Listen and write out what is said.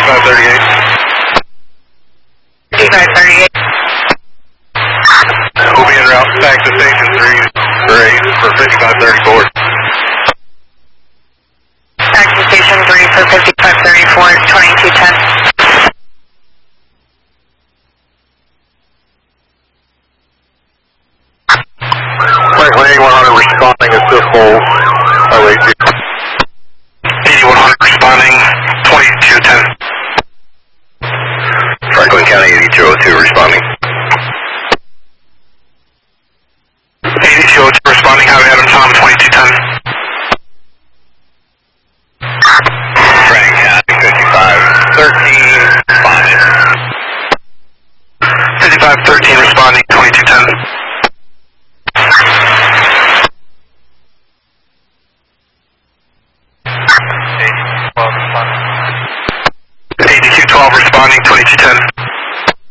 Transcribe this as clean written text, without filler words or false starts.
5538. 5538. We'll be en route back to station 3 for 5534. Back to station 3 for 5534, 2210. Franklin 8100 responding at Cisco LAT. 8100 responding, 2210. Franklin County 8202 responding. 8202 responding, Highway Adam Tom 2210. Frank County 5513, 5513 responding, 2210. 8212 responding, 2210.